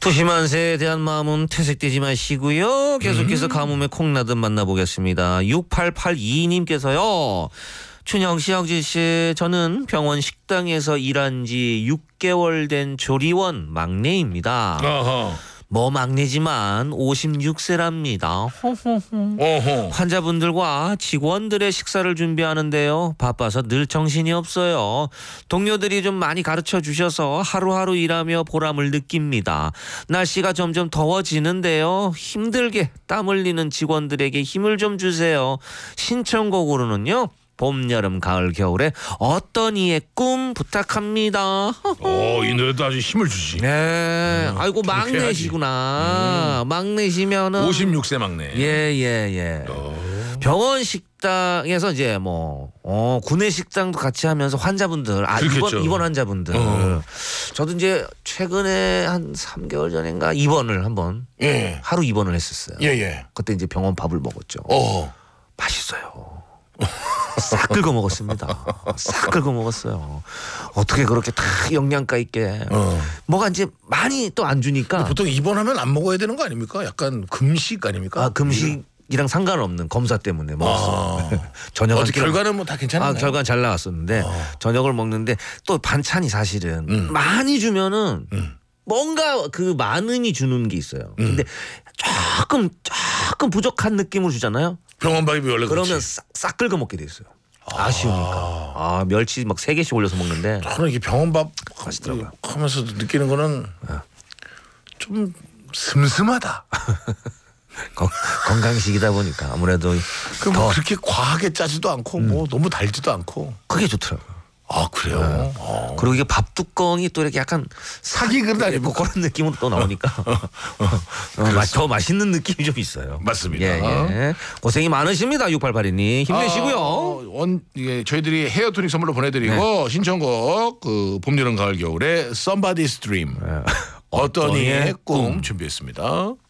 푸시만세에 대한 마음은 퇴색되지 마시고요. 계속해서 가뭄에 콩나듯 만나보겠습니다. 6882님께서요. 춘영씨, 영진씨, 저는 병원 식당에서 일한 지 6개월 된 조리원 막내입니다. 어허. 뭐 막내지만 56세랍니다. 어허. 환자분들과 직원들의 식사를 준비하는데요. 바빠서 늘 정신이 없어요. 동료들이 좀 많이 가르쳐 주셔서 하루하루 일하며 보람을 느낍니다. 날씨가 점점 더워지는데요. 힘들게 땀 흘리는 직원들에게 힘을 좀 주세요. 신청곡으로는요. 봄, 여름, 가을, 겨울에 어떤 이의 꿈 부탁합니다. 이 노래도 아주 힘을 주지. 네. 아이고 그렇게 막내시구나. 막내시면은 56세 막내. 예. 병원 식당에서 이제 구내 식당도 같이 하면서 환자분들 그렇겠죠. 입원 환자분들. 저도 이제 최근에 한 3개월 전인가 입원을 한번 예. 하루 입원을 했었어요. 예. 그때 이제 병원 밥을 먹었죠. 맛있어요. 싹 긁어 먹었습니다. 싹 긁어 먹었어요. 어떻게 그렇게 다 영양가 있게. 뭐가 이제 많이 또 안 주니까. 보통 입원하면 안 먹어야 되는 거 아닙니까? 약간 금식 아닙니까? 금식이랑 상관없는 검사 때문에 먹었어요. 저녁 결과는 뭐 다 괜찮아요. 결과는 잘 나왔었는데 저녁을 먹는데 또 반찬이 사실은 많이 주면은 뭔가 그 많음이 주는 게 있어요. 근데 조금 부족한 느낌을 주잖아요. 병원 밥이 원래 그러면 그렇지. 싹 긁어 먹게 돼 있어요. 아쉬우니까. 멸치 막 3개씩 올려서 먹는데. 저는 이게 병원 밥 맛있더라고요. 하면서 느끼는 거는 좀 슴슴하다. 건강식이다 보니까 아무래도 뭐 그렇게 과하게 짜지도 않고 뭐 너무 달지도 않고. 그게 좋더라고요. 아 그래요? 그리고 이게 밥 뚜껑이 또 이렇게 약간 사기 그릇 아니고 그런 느낌으로 또 나오니까 더 맛있는 느낌이 좀 있어요. 맞습니다. 예. 고생이 많으십니다. 6882님 힘내시고요. 저희들이 헤어토닉 선물로 보내드리고 신청곡 봄, 여름, 가을, 겨울의 Somebody's Dream 어떤 이의 꿈 준비했습니다.